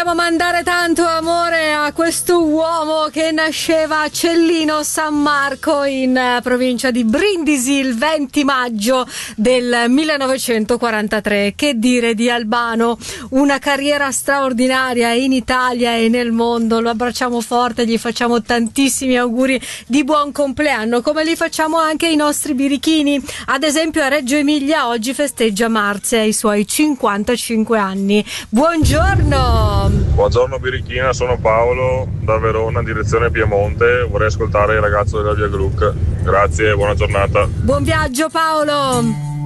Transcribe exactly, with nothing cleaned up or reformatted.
Vogliamo mandare tanto amore a questo uomo che nasceva a Cellino San Marco in provincia di Brindisi il venti maggio del millenovecentoquarantatré. Che dire di Albano? Una carriera straordinaria in Italia e nel mondo. Lo abbracciamo forte, gli facciamo tantissimi auguri di buon compleanno, come li facciamo anche ai nostri birichini. Ad esempio a Reggio Emilia oggi festeggia Marzia i suoi cinquantacinque anni. Buongiorno! Buongiorno birichina, sono Paolo da Verona, direzione Piemonte. Vorrei ascoltare il ragazzo della Via Gluck. Grazie e buona giornata. Buon viaggio Paolo!